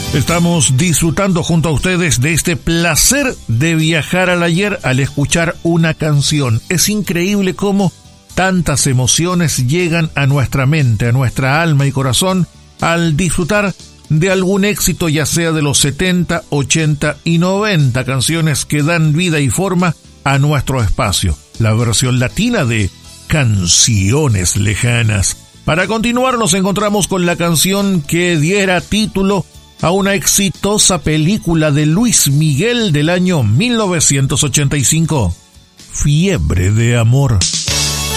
Estamos disfrutando junto a ustedes de este placer de viajar al ayer al escuchar una canción. Es increíble cómo tantas emociones llegan a nuestra mente, a nuestra alma y corazón al disfrutar de algún éxito, ya sea de los 70, 80 y 90, canciones que dan vida y forma a nuestro espacio. La versión latina de Canciones Lejanas. Para continuar nos encontramos con la canción que diera título a una exitosa película de Luis Miguel del año 1985, Fiebre de Amor.